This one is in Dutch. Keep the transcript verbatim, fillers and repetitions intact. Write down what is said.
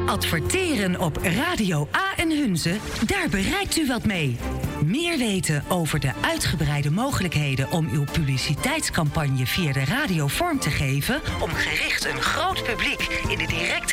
Adverteren op Radio A en Hunze, daar bereikt u wat mee. Meer weten over de uitgebreide mogelijkheden om uw publiciteitscampagne via de radio vorm te geven, om gericht een groot publiek in de directe